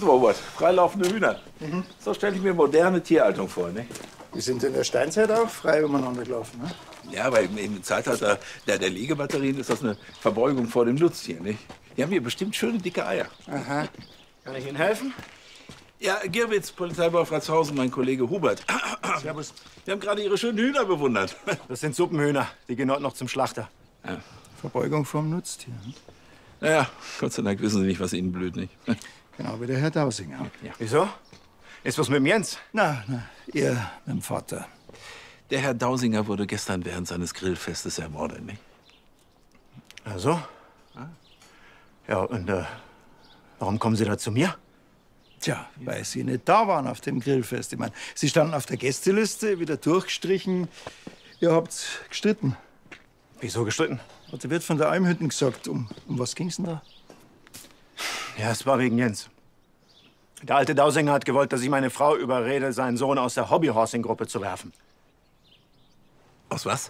So, Robert, freilaufende Hühner. So stelle ich mir moderne Tierhaltung vor, ne? Wir sind in der Steinzeit auch frei umeinander gelaufen, ne? Ja, aber im Zeitalter der Liegebatterien ist das eine Verbeugung vor dem Nutztier, nicht? Die haben hier bestimmt schöne, dicke Eier. Aha. Kann ich Ihnen helfen? Ja, Girwitz, Polizeibau Fratzhausen, mein Kollege Hubert. Servus. Wir haben gerade Ihre schönen Hühner bewundert. Das sind Suppenhühner. Die gehen heute noch zum Schlachter. Ja. Verbeugung vorm Nutztier. Ne? Naja, Gott sei Dank wissen Sie nicht, was Ihnen blüht, nicht? Genau wie der Herr Dausinger. Ja. Wieso? Ist was mit dem Jens? Na, ihr mit dem Vater. Der Herr Dausinger wurde gestern während seines Grillfestes ermordet, nicht? Also? Ja, und warum kommen Sie da zu mir? Tja, weil Sie nicht da waren auf dem Grillfest. Ich meine, Sie standen auf der Gästeliste, wieder durchgestrichen. Ihr habt gestritten. Wieso gestritten? Hat der Wirt von der Almhütten gesagt. Um was ging's denn da? Ja, es war wegen Jens. Der alte Dausinger hat gewollt, dass ich meine Frau überrede, seinen Sohn aus der Hobbyhorsing-Gruppe zu werfen. Aus was?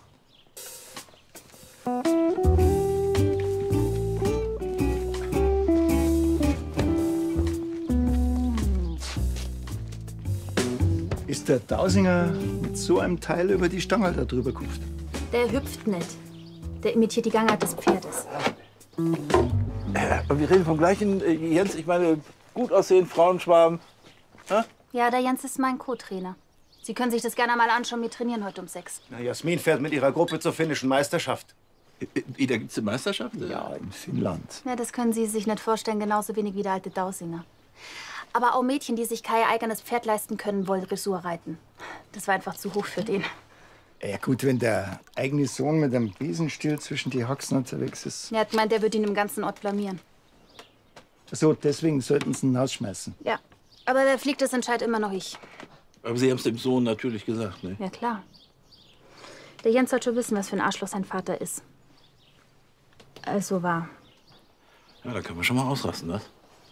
Ist der Dausinger mit so einem Teil über die Stange da drüber gehupft? Der hüpft nicht. Der imitiert die Gangart des Pferdes. Aber wir reden vom gleichen Jens. Ich meine, gut aussehen, Frauenschwarm. Ha? Ja, der Jens ist mein Co-Trainer. Sie können sich das gerne mal anschauen. Wir trainieren heute um 6. Na, Jasmin fährt mit ihrer Gruppe zur finnischen Meisterschaft. Da gibt's eine Meisterschaft? Ja, in Finnland. Ja, das können Sie sich nicht vorstellen, genauso wenig wie der alte Dausinger. Aber auch Mädchen, die sich kein eigenes Pferd leisten können, wollen Dressur reiten. Das war einfach zu hoch für den. Ja gut, wenn der eigene Sohn mit einem Besenstiel zwischen die Haxen unterwegs ist. Er hat gemeint, der wird ihn im ganzen Ort blamieren. So, deswegen sollten sie ihn rausschmeißen. Ja, aber der fliegt, das entscheidet immer noch ich. Aber Sie haben es dem Sohn natürlich gesagt, ne? Ja, klar. Der Jens sollte schon wissen, was für ein Arschloch sein Vater ist. Also war. Ja, da kann man schon mal ausrasten, was?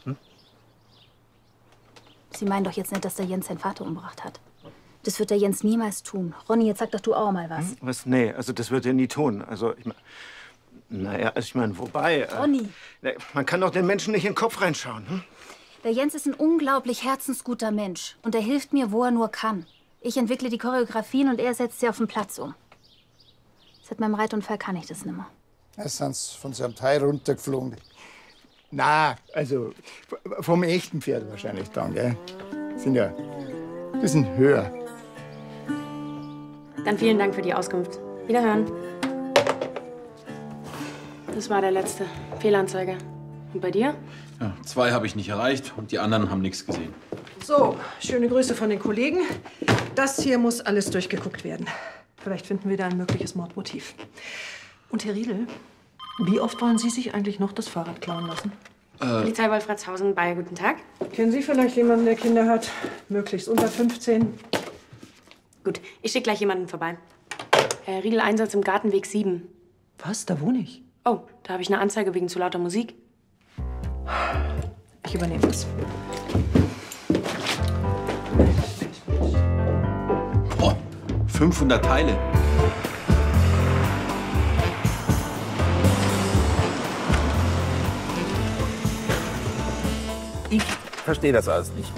Sie meinen doch jetzt nicht, dass der Jens seinen Vater umgebracht hat. Das wird der Jens niemals tun. Ronny, jetzt sag doch du auch mal was. Was? Nee, also das wird er nie tun. Also, ich meine, naja, also ich meine, wobei... Ronny. Man kann doch den Menschen nicht in den Kopf reinschauen. Hm? Der Jens ist ein unglaublich herzensguter Mensch. Und er hilft mir, wo er nur kann. Ich entwickle die Choreografien und er setzt sie auf den Platz um. Seit meinem Reitunfall kann ich das nimmer. Da sind sie von so einem Teil runtergeflogen. Na, also vom echten Pferd wahrscheinlich dann, gell? Sind ja ein bisschen höher. Dann vielen Dank für die Auskunft. Wiederhören. Das war der letzte. Fehlanzeige. Und bei dir? Ja, 2 habe ich nicht erreicht und die anderen haben nichts gesehen. So, schöne Grüße von den Kollegen. Das hier muss alles durchgeguckt werden. Vielleicht finden wir da ein mögliches Mordmotiv. Und Herr Riedel, wie oft wollen Sie sich eigentlich noch das Fahrrad klauen lassen? Polizei Wolfratshausen bei Guten Tag. Kennen Sie vielleicht jemanden, der Kinder hat? Möglichst unter 15? Gut, ich schicke gleich jemanden vorbei. Herr Riedel, Einsatz im Gartenweg 7. Was? Da wohne ich. Oh, da habe ich eine Anzeige wegen zu lauter Musik. Ich übernehme das. Oh, 500 Teile. Ich verstehe das alles nicht.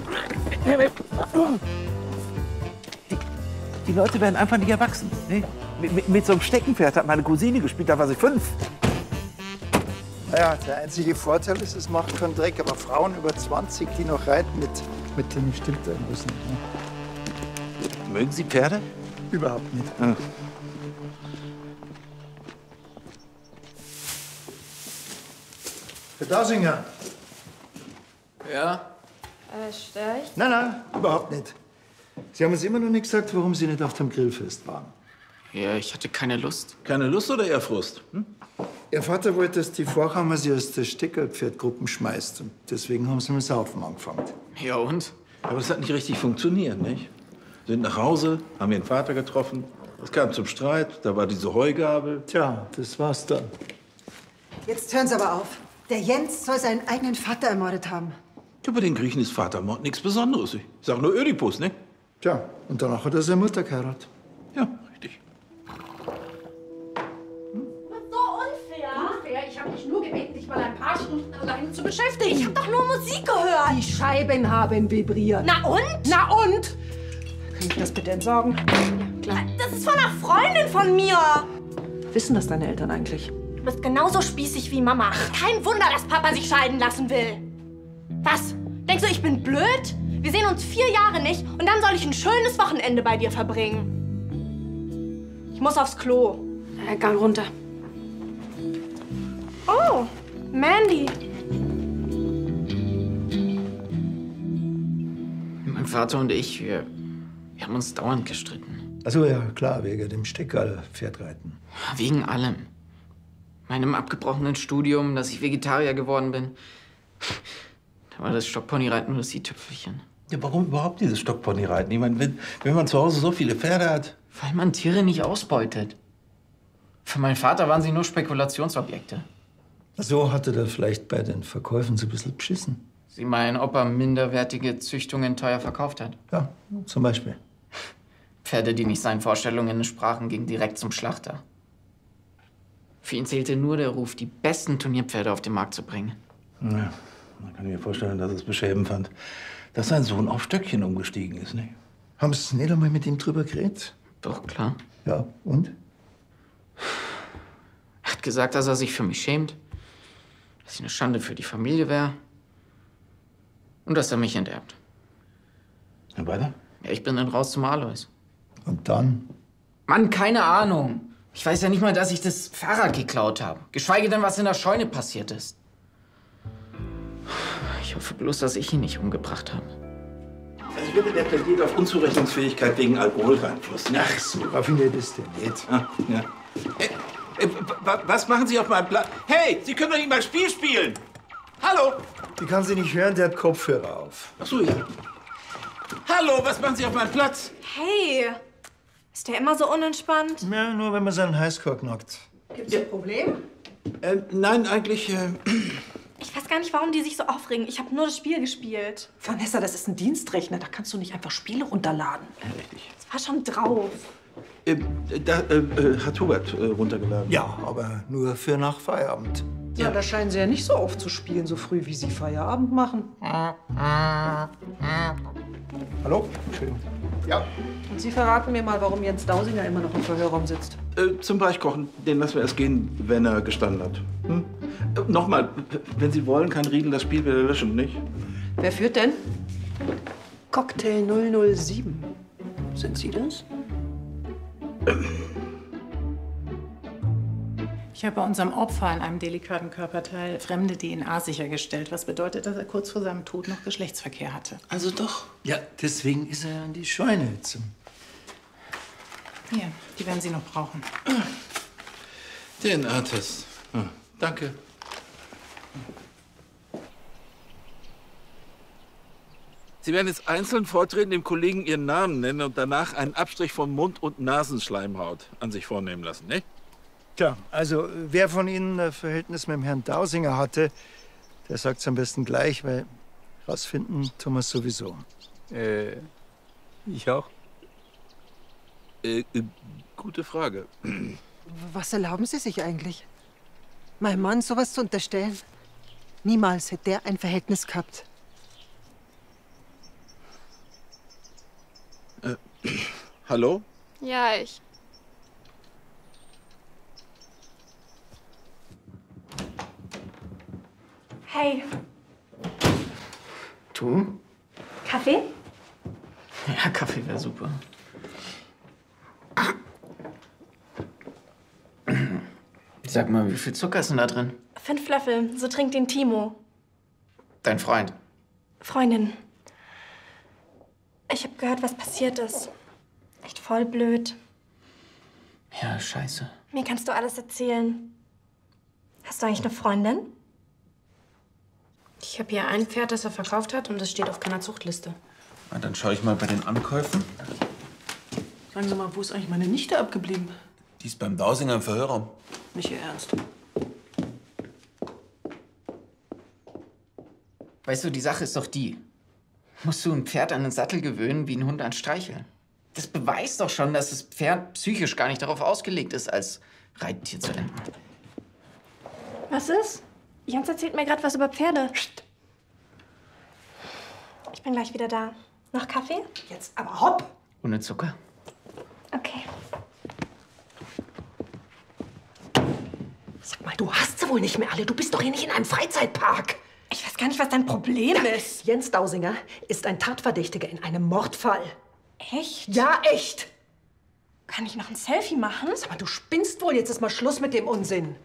Die Leute werden einfach nicht erwachsen. Ne? Mit so einem Steckenpferd hat meine Cousine gespielt, da war sie 5. Naja, der einzige Vorteil ist, es macht keinen Dreck. Aber Frauen über 20, die noch reiten, mit denen stimmt irgendwas nicht. Ne? Mögen Sie Pferde? Überhaupt nicht. Ja. Herr Dausinger. Ja? Störe ich? Nein, überhaupt nicht. Sie haben uns immer noch nicht gesagt, warum Sie nicht auf dem Grillfest waren. Ja, ich hatte keine Lust. Keine Lust oder eher Frust? Ihr Vater wollte, dass die Vorkammer sie aus der Steckerpferdgruppen schmeißt. Und deswegen haben sie mit Saufen angefangen. Ja und? Aber das hat nicht richtig funktioniert, nicht? Sind nach Hause, haben ihren Vater getroffen. Es kam zum Streit, da war diese Heugabel. Tja, das war's dann. Jetzt hören Sie aber auf. Der Jens soll seinen eigenen Vater ermordet haben. Ja, bei den Griechen ist Vatermord nichts Besonderes. Ich sag nur Ödipus, ne? Tja, und danach hat er seine Mutter geheiratet. Ja, richtig. So unfair. Ich habe dich nur gebeten, dich dich mal ein paar Stunden alleine zu beschäftigen. Ich hab doch nur Musik gehört. Die Scheiben haben vibriert. Na und? Na und? Kann ich das bitte entsorgen? Klar. Das ist von einer Freundin von mir. Wissen das deine Eltern eigentlich? Du bist genauso spießig wie Mama. Kein Wunder, dass Papa sich scheiden lassen will. Was? Denkst du, ich bin blöd? Wir sehen uns 4 Jahre nicht und dann soll ich ein schönes Wochenende bei dir verbringen. Ich muss aufs Klo. Gang runter. Oh, Mandy. Mein Vater und ich, wir haben uns dauernd gestritten. Also ja, klar, wegen dem Steckerl-Pferdreiten. Wegen allem. Meinem abgebrochenen Studium, dass ich Vegetarier geworden bin. Da war das Stockponyreiten nur das i-Tüpfelchen. Ja, warum überhaupt dieses Stockponyreiten? Ich meine, wenn man zu Hause so viele Pferde hat. Weil man Tiere nicht ausbeutet. Für meinen Vater waren sie nur Spekulationsobjekte. So hatte der vielleicht bei den Verkäufen so ein bisschen beschissen. Sie meinen, ob er minderwertige Züchtungen teuer verkauft hat? Ja, zum Beispiel. Pferde, die nicht seinen Vorstellungen entsprachen, gingen direkt zum Schlachter. Für ihn zählte nur der Ruf, die besten Turnierpferde auf den Markt zu bringen. Ja, man kann mir vorstellen, dass es beschämend fand, dass sein Sohn auf Stöckchen umgestiegen ist, nicht? Haben Sie nicht einmal mit ihm drüber geredet? Doch, klar. Ja, und? Er hat gesagt, dass er sich für mich schämt, dass ich eine Schande für die Familie wäre und dass er mich enterbt. Und weiter? Ja, ich bin dann raus zum Alois. Und dann? Mann, keine Ahnung. Ich weiß ja nicht mal, dass ich das Fahrrad geklaut habe. Geschweige denn, was in der Scheune passiert ist. Ich hoffe bloß, dass ich ihn nicht umgebracht habe. Also ich würde, der plädiert auf Unzurechnungsfähigkeit wegen Alkoholeinfluss. Ne? Ach, so raffiniert ist der nicht. Ah, ja. Was machen Sie auf meinem Platz? Hey, Sie können doch nicht mal Spiel spielen! Hallo! Die kann sie nicht hören, der hat Kopfhörer auf. Ach so, ja. Hallo, was machen Sie auf meinem Platz? Hey, ist der immer so unentspannt? Ja, nur wenn man seinen Highscore knackt. Gibt's ein Problem? Nein, eigentlich. Ich weiß gar nicht, warum die sich so aufregen. Ich habe nur das Spiel gespielt. Vanessa, das ist ein Dienstrechner. Da kannst du nicht einfach Spiele runterladen. Richtig. Es war schon drauf. Da hat Hubert runtergeladen. Ja, aber nur für nach Feierabend. Ja, da scheinen sie ja nicht so oft zu spielen, so früh, wie sie Feierabend machen. Hallo? Entschuldigung. Ja. Und Sie verraten mir mal, warum Jens Dausinger immer noch im Verhörraum sitzt. Zum Weichkochen, den lassen wir erst gehen, wenn er gestanden hat. Hm? Nochmal, wenn Sie wollen, kann Riedel das Spiel wieder löschen, nicht? Wer führt denn? Cocktail 007. Sind Sie das? Ich habe bei unserem Opfer in einem delikaten Körperteil fremde DNA sichergestellt, was bedeutet, dass er kurz vor seinem Tod noch Geschlechtsverkehr hatte. Also doch. Ja, deswegen ist er an die Scheune jetzt. Hier, die werden Sie noch brauchen. DNA-Test. Danke. Sie werden jetzt einzeln vortreten, dem Kollegen Ihren Namen nennen und danach einen Abstrich von Mund- und Nasenschleimhaut an sich vornehmen lassen, nicht? Tja, also wer von Ihnen ein Verhältnis mit dem Herrn Dausinger hatte, der sagt es am besten gleich, weil rausfinden tun wir es sowieso. Ich auch. Gute Frage. Was erlauben Sie sich eigentlich? Meinem Mann sowas zu unterstellen? Niemals hätte er ein Verhältnis gehabt. Hallo? Ja, ich. Hey, Du? Kaffee? Ja, Kaffee wäre super. Sag mal, wie viel Zucker ist denn da drin? 5 Löffel, so trinkt den Timo. Dein Freund. Freundin. Ich habe gehört, was passiert ist. Echt voll blöd. Ja, scheiße. Mir kannst du alles erzählen. Hast du eigentlich eine Freundin? Ich habe hier ein Pferd, das er verkauft hat, und das steht auf keiner Zuchtliste. Na, dann schaue ich mal bei den Ankäufen. Sagen Sie mal, wo ist eigentlich meine Nichte abgeblieben? Die ist beim Dausinger im Verhörraum. Nicht Ihr Ernst. Weißt du, die Sache ist doch die. Musst du ein Pferd an den Sattel gewöhnen, wie ein Hund an Streicheln? Das beweist doch schon, dass das Pferd psychisch gar nicht darauf ausgelegt ist, als Reittier zu enden. Was ist? Jens erzählt mir gerade was über Pferde. Psst. Ich bin gleich wieder da. Noch Kaffee? Jetzt aber hopp! Ohne Zucker. Okay. Sag mal, du hast sie wohl nicht mehr alle. Du bist doch hier nicht in einem Freizeitpark. Ich weiß gar nicht, was dein Problem ist. Jens Dausinger ist ein Tatverdächtiger in einem Mordfall. Echt? Ja, echt. Kann ich noch ein Selfie machen? Sag mal, du spinnst wohl. Jetzt ist mal Schluss mit dem Unsinn.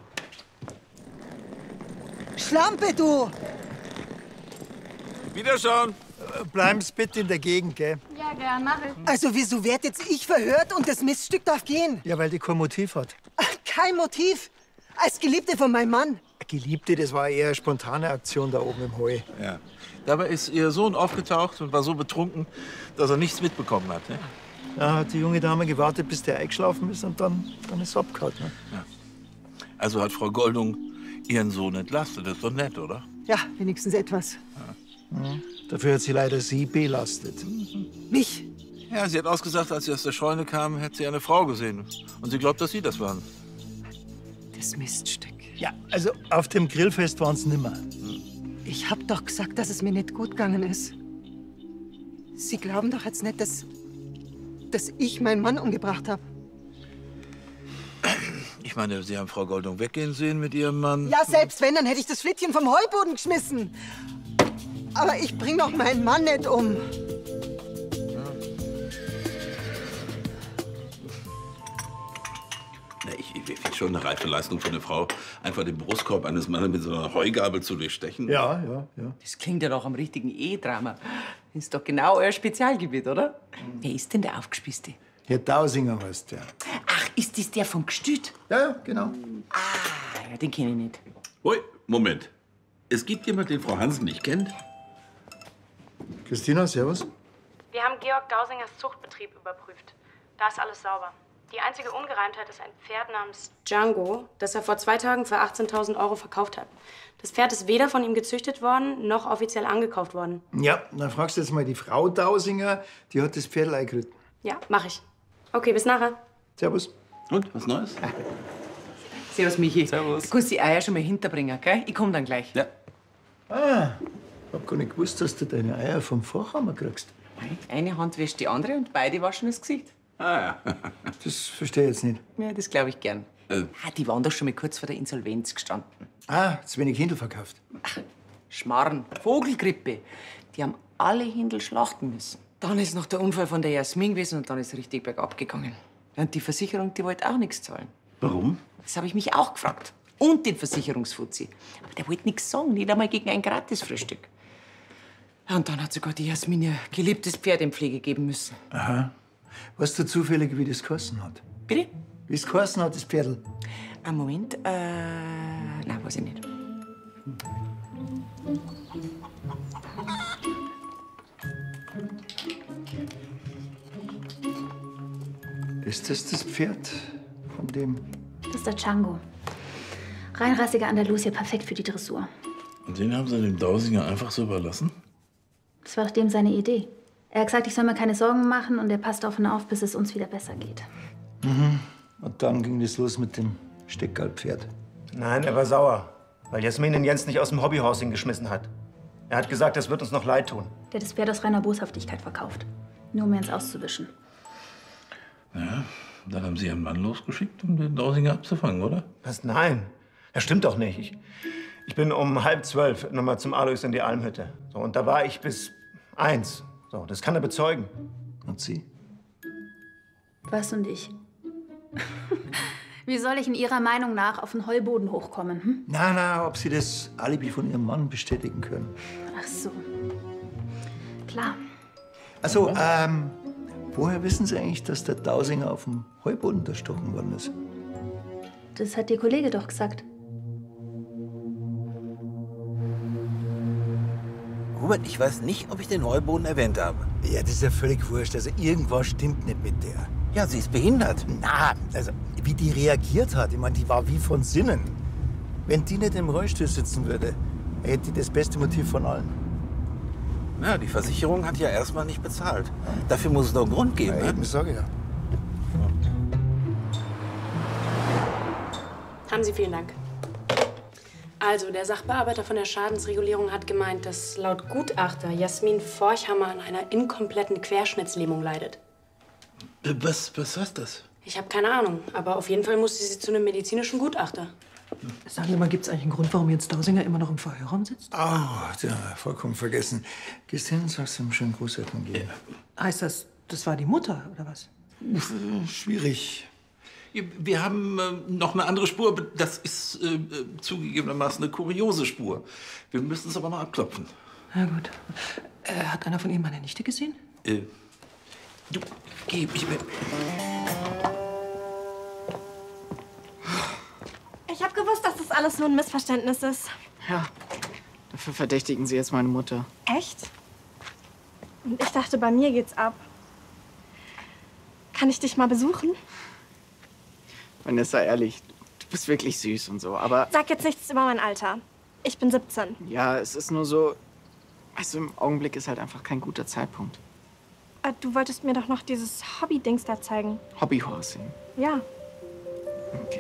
Schlampe, du! Wiederschauen. Bleiben Sie bitte in der Gegend, gell? Ja, gern, mach ich. Also wieso werd jetzt ich verhört und das Miststück darf gehen? Ja, weil die kein Motiv hat. Ach, kein Motiv. Als Geliebte von meinem Mann. Geliebte, das war eher eine spontane Aktion da oben im Heu. Ja. Dabei ist Ihr Sohn aufgetaucht und war so betrunken, dass er nichts mitbekommen hat. Ne? Da hat die junge Dame gewartet, bis der eingeschlafen ist und dann ist es abgehauen. Ne? Ja. Also hat Frau Goldung Ihren Sohn entlastet. Das ist doch nett, oder? Ja, wenigstens etwas. Ja. Mhm. Dafür hat sie leider Sie belastet. Mich? Ja, sie hat ausgesagt, als sie aus der Scheune kam, hätte sie eine Frau gesehen. Und sie glaubt, dass Sie das waren. Das Miststück. Ja, also auf dem Grillfest waren es nimmer. Ich hab doch gesagt, dass es mir nicht gut gegangen ist. Sie glauben doch jetzt nicht, dass ich meinen Mann umgebracht habe. Ich meine, Sie haben Frau Goldung weggehen sehen mit Ihrem Mann. Ja, selbst wenn, dann hätte ich das Flittchen vom Heuboden geschmissen. Aber ich bring doch meinen Mann nicht um. Ich finde schon eine reife Leistung für eine Frau, einfach den Brustkorb eines Mannes mit so einer Heugabel zu durchstechen. Ja. Das klingt ja doch am richtigen E-Drama. Ist doch genau euer Spezialgebiet, oder? Wer ist denn der Aufgespießte? Herr Dausinger heißt der. Ach, ist das der vom Gestüt? Ja, genau. Ah, ja, den kenne ich nicht. Ui, Moment. Es gibt jemanden, den Frau Hansen nicht kennt? Christina, servus. Wir haben Georg Dausingers Zuchtbetrieb überprüft. Da ist alles sauber. Die einzige Ungereimtheit ist ein Pferd namens Django, das er vor 2 Tagen für 18.000 € verkauft hat. Das Pferd ist weder von ihm gezüchtet worden, noch offiziell angekauft worden. Ja, dann fragst du jetzt mal die Frau Dausinger, die hat das Pferd eingeritten. Ja, mach ich. Okay, bis nachher. Servus. Und, was Neues? Servus, Michi. Servus. Du kannst die Eier schon mal hinterbringen, gell? Ich komm dann gleich. Ja. Ah, ich hab gar nicht gewusst, dass du deine Eier vom Fachhammer kriegst. Eine Hand wäscht die andere und beide waschen das Gesicht. Ah ja. Das verstehe ich jetzt nicht. Ja, das glaube ich gern. Die waren doch schon mal kurz vor der Insolvenz gestanden. Ah, zu wenig Hindel verkauft. Schmarrn, Vogelgrippe. Die haben alle Hindel schlachten müssen. Dann ist noch der Unfall von der Jasmin gewesen und dann ist es richtig bergab gegangen. Und die Versicherung, die wollte auch nichts zahlen. Warum? Das habe ich mich auch gefragt. Und den Versicherungsfuzzi. Aber der wollte nichts sagen, nicht einmal gegen ein Gratisfrühstück. Ja, und dann hat sogar die Jasmin ihr geliebtes Pferd in Pflege geben müssen. Aha. Weißt du zufällig, wie das geheißen hat? Bitte? Wie es geheißen hat, das Pferdl? Einen Moment. Nein, weiß ich nicht. Ist das Pferd von dem? Das ist der Django. Reinrassiger Andalusier, perfekt für die Dressur. Und den haben Sie dem Dausinger einfach so überlassen? Das war doch dem seine Idee. Er hat gesagt, ich soll mir keine Sorgen machen und er passt auf ihn auf, bis es uns wieder besser geht. Mhm. Und dann ging das los mit dem Steckerlpferd. Nein, er war sauer, weil Jasmin den Jens nicht aus dem Hobbyhaus hingeschmissen hat. Er hat gesagt, das wird uns noch leid tun. Der hat das Pferd aus reiner Boshaftigkeit verkauft. Nur um mir ins Auszuwischen. Ja, dann haben Sie Ihren Mann losgeschickt, um den Dausinger abzufangen, oder? Was? Nein, das stimmt doch nicht. Ich bin um 11:30 noch mal zum Alois in die Almhütte. So, und da war ich bis 1. So, das kann er bezeugen. Und Sie? Was und ich? Wie soll ich in Ihrer Meinung nach auf den Heuboden hochkommen? Hm? Na, ob Sie das Alibi von Ihrem Mann bestätigen können. Ach so. Klar. Also, woher wissen Sie eigentlich, dass der Dausinger auf dem Heuboden erstochen worden ist? Das hat Ihr Kollege doch gesagt. Robert, ich weiß nicht, ob ich den Heuboden erwähnt habe. Ja, das ist ja völlig wurscht. Also, irgendwas stimmt nicht mit der. Ja, sie ist behindert. Na, also, wie die reagiert hat, ich meine, die war wie von Sinnen. Wenn die nicht im Rollstuhl sitzen würde, hätte die das beste Motiv von allen. Ja, die Versicherung hat ja erstmal nicht bezahlt. Dafür muss es doch einen Grund geben. Ja, ne? eben, sage ich ja. Haben Sie vielen Dank. Also, der Sachbearbeiter von der Schadensregulierung hat gemeint, dass laut Gutachter Jasmin Forchhammer an einer inkompletten Querschnittslähmung leidet. Was heißt das? Ich habe keine Ahnung, aber auf jeden Fall musste sie zu einem medizinischen Gutachter. Sagen Sie mal, gibt es eigentlich einen Grund, warum Jens Dausinger immer noch im Verhörraum sitzt? Oh, ja, vollkommen vergessen. Gehst hin und sagst ihm schön Großeltern gehen. Heißt das, das war die Mutter, oder was? Schwierig. Wir haben noch eine andere Spur. Das ist zugegebenermaßen eine kuriose Spur. Wir müssen es aber noch abklopfen. Na gut. Hat einer von Ihnen meine Nichte gesehen? Du, geh, ich will. Ich hab gewusst, dass das alles nur ein Missverständnis ist. Ja, dafür verdächtigen Sie jetzt meine Mutter. Echt? Und ich dachte, bei mir geht's ab. Kann ich dich mal besuchen? Vanessa, ehrlich, du bist wirklich süß und so, aber... Sag jetzt nichts über mein Alter. Ich bin 17. Ja, es ist nur so... Also im Augenblick ist halt einfach kein guter Zeitpunkt. Du wolltest mir doch noch dieses Hobby-Dings da zeigen. Hobbyhorsing. Ja. Okay.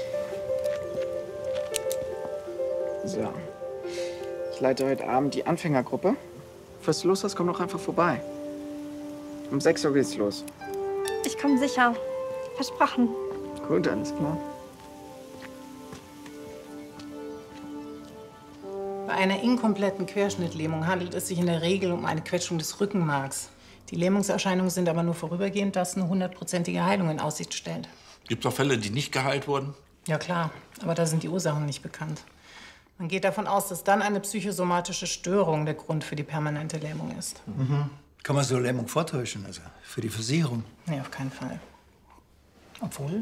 So. Ich leite heute Abend die Anfängergruppe. Falls du Lust hast, komm doch einfach vorbei. Um 6 Uhr geht's los. Ich komme sicher. Versprochen. Gut, alles klar. Bei einer inkompletten Querschnittlähmung handelt es sich in der Regel um eine Quetschung des Rückenmarks. Die Lähmungserscheinungen sind aber nur vorübergehend, was eine 100%ige Heilung in Aussicht stellt. Gibt's auch Fälle, die nicht geheilt wurden? Ja klar, aber da sind die Ursachen nicht bekannt. Man geht davon aus, dass dann eine psychosomatische Störung der Grund für die permanente Lähmung ist. Mhm. Kann man so Lähmung vortäuschen, also für die Versicherung? Nee, auf keinen Fall. Obwohl,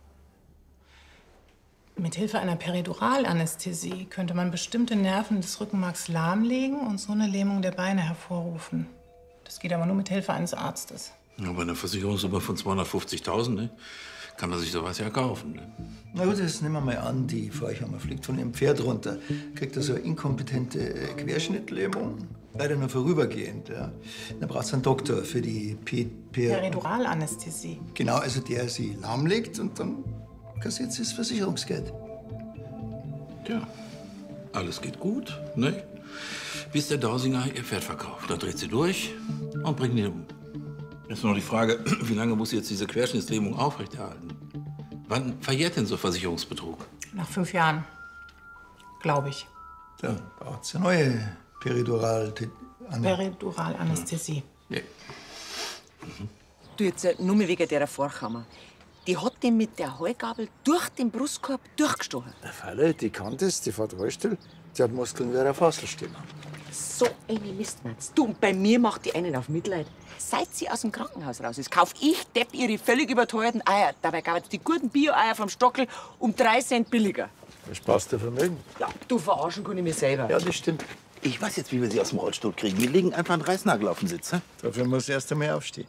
mit Hilfe einer Periduralanästhesie könnte man bestimmte Nerven des Rückenmarks lahmlegen und so eine Lähmung der Beine hervorrufen. Das geht aber nur mit Hilfe eines Arztes. Ja, bei einer Versicherungssumme von 250.000, ne, kann man sich sowas ja kaufen. Ne? Na gut, das nehmen wir mal an, die Forchhammer fliegt von ihrem Pferd runter, kriegt also eine inkompetente Querschnittlähmung, leider nur vorübergehend. Ja. Dann braucht es einen Doktor für die Periduralanästhesie. Genau, also der sie lahmlegt und dann kassiert sie das Versicherungsgeld. Tja, alles geht gut, ne? Bis der Dausinger ihr Pferd verkauft. Da dreht sie durch und bringt ihn um. Jetzt nur noch die Frage, wie lange muss sie jetzt diese Querschnittslähmung aufrechterhalten? Wann verjährt denn so Versicherungsbetrug? Nach 5 Jahren, glaube ich. Da braucht es eine neue Periduralanästhesie. Ja. Du, jetzt nur mal wegen der Forchhammer. Die hat den mit der Heugabel durch den Brustkorb durchgestochen. Der Falle, die kann das, die fährt Rollstuhl, die hat Muskeln wie eine Fasselstimme. So eine Mistmatz. Du, und bei mir macht die einen auf Mitleid. Seit sie aus dem Krankenhaus raus ist, kauf ich Depp ihre völlig überteuerten Eier. Dabei gab es die guten Bio-Eier vom Stockel um 3 Cent billiger. Das passt der Vermögen. Ja, du, verarschen kann ich mich selber. Ja, das stimmt. Ich weiß jetzt, wie wir sie aus dem Rollstuhl kriegen. Wir legen einfach einen Reißnagel auf den Sitz. He? Dafür muss erst einmal aufstehen.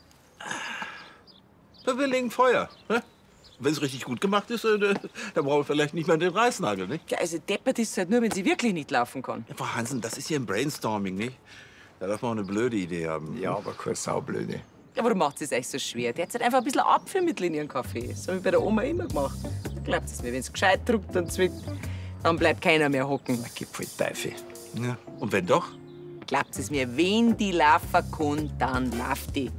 Wir legen Feuer. Ne? Wenn es richtig gut gemacht ist, dann brauchen wir vielleicht nicht mehr den Reißnagel, nicht? Ja, also deppert ist halt nur, wenn sie wirklich nicht laufen kann. Ja, Frau Hansen, das ist hier ein Brainstorming, nicht? Da darf man auch eine blöde Idee haben. Ja, aber keine saublöde. Ja, warum macht sie es euch so schwer? Die hat halt einfach ein bisschen Apfelmittel in ihren Kaffee. Das habe ich bei der Oma immer gemacht. Glaubt es mir, wenn es gescheit druckt und zwickt, dann bleibt keiner mehr hocken. Na, gib voll Teufel. Ja. Und wenn doch? Glaubt es mir, wenn die laufen kann, dann läuft die.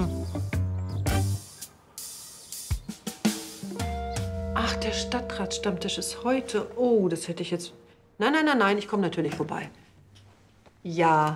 Ach, der Stadtratsstammtisch ist heute. Oh, das hätte ich jetzt... Nein, ich komme natürlich vorbei. Ja.